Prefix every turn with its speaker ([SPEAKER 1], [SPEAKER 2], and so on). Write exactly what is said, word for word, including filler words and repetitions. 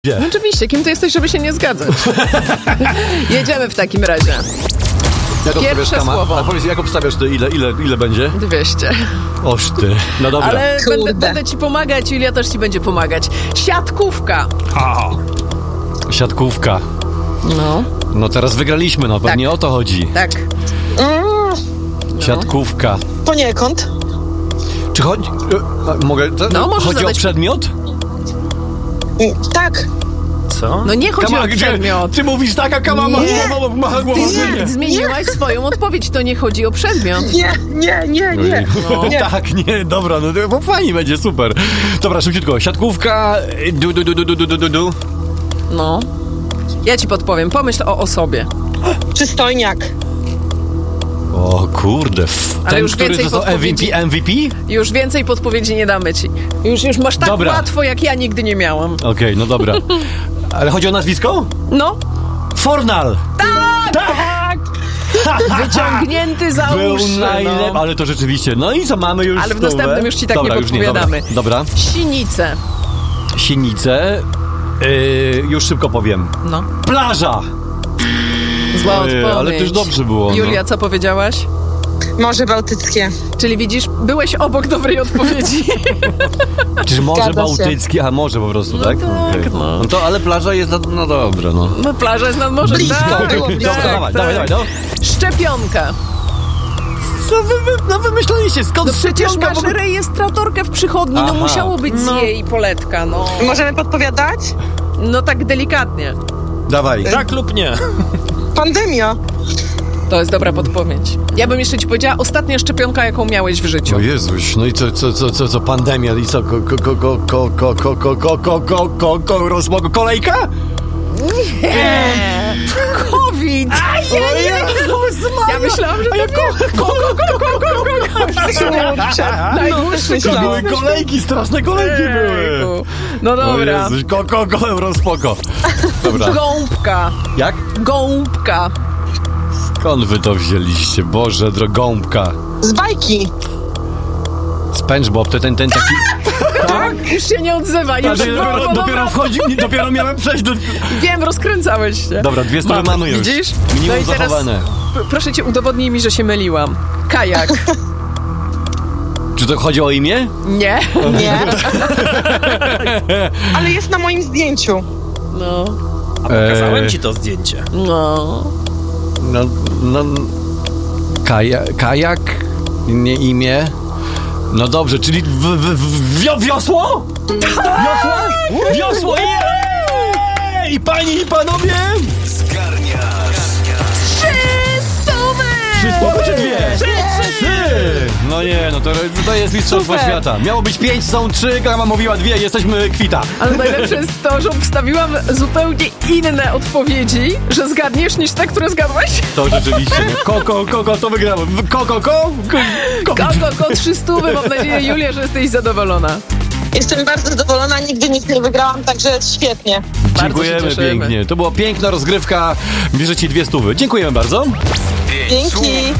[SPEAKER 1] Gdzie?
[SPEAKER 2] No oczywiście, kim ty jesteś, żeby się nie zgadzać? Jedziemy w takim razie.
[SPEAKER 1] Jak
[SPEAKER 2] Pierwsze
[SPEAKER 1] kama?
[SPEAKER 2] słowo.
[SPEAKER 1] A powiedz, jak obstawiasz, to ile, ile, ile będzie?
[SPEAKER 2] dwieście.
[SPEAKER 1] Oż ty. No dobra.
[SPEAKER 2] Ale
[SPEAKER 3] Kurde.
[SPEAKER 2] będę, będę ci pomagać, Julia też ci będzie pomagać. Siatkówka.
[SPEAKER 1] A, siatkówka.
[SPEAKER 2] No,
[SPEAKER 1] No teraz wygraliśmy, no pewnie
[SPEAKER 2] Tak.
[SPEAKER 1] o to chodzi.
[SPEAKER 2] tak.
[SPEAKER 3] Mm,
[SPEAKER 1] Siatkówka.
[SPEAKER 3] poniekąd.
[SPEAKER 1] Czy chodzi... e, a, mogę... To,
[SPEAKER 2] No, możesz
[SPEAKER 1] chodzi
[SPEAKER 2] zadać-
[SPEAKER 1] o przedmiot?
[SPEAKER 3] Mm, tak.
[SPEAKER 4] Co?
[SPEAKER 2] No nie chodzi
[SPEAKER 1] Kama,
[SPEAKER 2] o
[SPEAKER 1] gdzie-
[SPEAKER 2] przedmiot.
[SPEAKER 1] Ty mówisz tak, a Kama macha
[SPEAKER 2] Nie.
[SPEAKER 1] głową, macha głową,
[SPEAKER 2] Ty
[SPEAKER 1] że
[SPEAKER 2] nie, zmieniłaś swoją odpowiedź, to nie chodzi o przedmiot.
[SPEAKER 3] Nie, nie, nie, nie.
[SPEAKER 1] No,
[SPEAKER 3] nie.
[SPEAKER 1] tak, nie, dobra, no to- bo fajnie będzie, super. Dobra, szybciutko, siatkówka, du, du, du, du, du, du, du, du.
[SPEAKER 2] No. Ja ci podpowiem, pomyśl o osobie.
[SPEAKER 3] Przystojniak.
[SPEAKER 1] O kurde, f-
[SPEAKER 2] Ale
[SPEAKER 1] ten,
[SPEAKER 2] już
[SPEAKER 1] który
[SPEAKER 2] więcej
[SPEAKER 1] dostał M V P,
[SPEAKER 2] podpowiedzi.
[SPEAKER 1] M V P?
[SPEAKER 2] Już więcej podpowiedzi nie damy ci. Już, już masz tak
[SPEAKER 1] Dobra.
[SPEAKER 2] łatwo, jak ja nigdy nie miałam.
[SPEAKER 1] Okej, no dobra. Ale chodzi o nazwisko?
[SPEAKER 2] No,
[SPEAKER 1] Fornal!
[SPEAKER 3] Tak.
[SPEAKER 2] wyciągnięty za
[SPEAKER 1] Był
[SPEAKER 2] uszy,
[SPEAKER 1] najlepszy,
[SPEAKER 2] no.
[SPEAKER 1] ale to rzeczywiście. No i co, mamy już
[SPEAKER 2] Ale w
[SPEAKER 1] stówę?
[SPEAKER 2] następnym już ci tak
[SPEAKER 1] dobra,
[SPEAKER 2] nie
[SPEAKER 1] już
[SPEAKER 2] podpowiadamy.
[SPEAKER 1] dobra. dobra.
[SPEAKER 2] Sinice.
[SPEAKER 1] Sinice. Yy, już szybko powiem.
[SPEAKER 2] No,
[SPEAKER 1] Plaża!
[SPEAKER 2] zła
[SPEAKER 1] Ojej,
[SPEAKER 2] odpowiedź.
[SPEAKER 1] ale to już dobrze było. No.
[SPEAKER 2] Julia, co powiedziałaś?
[SPEAKER 3] Morze Bałtyckie.
[SPEAKER 2] Czyli widzisz, byłeś obok dobrej odpowiedzi.
[SPEAKER 1] Czyż Morze
[SPEAKER 3] Zgadza się.
[SPEAKER 1] Bałtyckie, a morze po prostu,
[SPEAKER 2] No
[SPEAKER 1] tak?
[SPEAKER 2] tak,
[SPEAKER 1] Okej.
[SPEAKER 2] no.
[SPEAKER 1] No to, ale plaża jest, no, no dobra, no.
[SPEAKER 2] No plaża jest nad morzem.
[SPEAKER 3] Blisko,
[SPEAKER 2] tak,
[SPEAKER 3] było blisko.
[SPEAKER 2] tak,
[SPEAKER 1] Dobra, dawaj,
[SPEAKER 2] tak.
[SPEAKER 1] dawaj, dawaj, no.
[SPEAKER 2] Szczepionka.
[SPEAKER 1] Co wy, wy, no wymyślaliście, skąd
[SPEAKER 2] No przecież
[SPEAKER 1] szczepionka w
[SPEAKER 2] masz
[SPEAKER 1] ogóle?
[SPEAKER 2] rejestratorkę w przychodni,
[SPEAKER 1] Aha.
[SPEAKER 2] no musiało być z jej poletka, no.
[SPEAKER 3] Możemy podpowiadać?
[SPEAKER 2] No tak delikatnie.
[SPEAKER 1] Dawaj.
[SPEAKER 4] Tak lub nie?
[SPEAKER 3] Pandemia.
[SPEAKER 2] To jest dobra podpowiedź. Ja bym jeszcze ci powiedziała, ostatnia szczepionka, jaką miałeś w życiu.
[SPEAKER 1] O Jezuś, no i co, co, co, co, co, pandemia i co, ko, ko, ko, ko, ko, ko, ko, ko, ko, ko, ko, ko, rozmogu, kolejka?
[SPEAKER 2] Nie! COVID! Ja myślałam, że to nie. Ko, ko, ko, ko, ko, ko, ko.
[SPEAKER 3] Kurczę.
[SPEAKER 2] Najdłuższy
[SPEAKER 3] myślałam.
[SPEAKER 2] COVID.
[SPEAKER 1] Były kolejki, straszne kolejki były.
[SPEAKER 2] Ejku. No
[SPEAKER 1] O
[SPEAKER 2] dobra.
[SPEAKER 1] Jezuś, ko, ko, ko, euro, spoko. Dobra.
[SPEAKER 2] Gąbka.
[SPEAKER 1] Jak?
[SPEAKER 2] Gąbka.
[SPEAKER 1] Skąd wy to wzięliście? Boże, drogąbka.
[SPEAKER 3] Z bajki.
[SPEAKER 1] SpongeBob, to ten, ten taki...
[SPEAKER 2] Tak? Już się nie odzywa. Już,
[SPEAKER 1] Ale
[SPEAKER 2] no,
[SPEAKER 1] dopiero,
[SPEAKER 2] no,
[SPEAKER 1] dopiero
[SPEAKER 2] dobra.
[SPEAKER 1] wchodzi, nie, dopiero miałem przejść do...
[SPEAKER 2] Wiem, rozkręcałeś się.
[SPEAKER 1] Dobra, dwie strony mamy już.
[SPEAKER 2] Widzisz?
[SPEAKER 1] Minimum
[SPEAKER 2] No i teraz
[SPEAKER 1] zachowane.
[SPEAKER 2] p- proszę cię, udowodnij mi, że się myliłam. Kajak.
[SPEAKER 1] Czy to chodzi o imię?
[SPEAKER 2] Nie.
[SPEAKER 3] Nie. Ale jest na moim zdjęciu.
[SPEAKER 2] No.
[SPEAKER 4] A pokazałem
[SPEAKER 1] Eee.
[SPEAKER 4] ci to zdjęcie.
[SPEAKER 2] No.
[SPEAKER 1] No, no... Kaja, kajak? Nie imię? No dobrze, czyli w, w, w, wio, wiosło? Wiosło? Wiosło! Jej! I panie i panowie! Trzy słowa czy dwie? Trzy! No nie, no to, to jest mistrzostwo
[SPEAKER 2] Super.
[SPEAKER 1] świata. Miało być pięć, są trzy, Kama mówiła dwie, jesteśmy kwita.
[SPEAKER 2] Ale najlepsze jest to, że obstawiłam zupełnie inne odpowiedzi, że zgadniesz niż te, które zgadłaś.
[SPEAKER 1] To rzeczywiście. No. Koko, koko, to wygrałem. Koko, ko, ko, ko.
[SPEAKER 2] Ko, ko, ko, trzy stówy. Mam nadzieję, Julia, że jesteś zadowolona.
[SPEAKER 3] Jestem bardzo zadowolona, nigdy nic nie wygrałam, także świetnie.
[SPEAKER 1] Dziękujemy
[SPEAKER 2] cieszymy.
[SPEAKER 1] pięknie. To była piękna rozgrywka. Bierze ci dwie stówy. Dziękujemy bardzo.
[SPEAKER 3] Dzięki.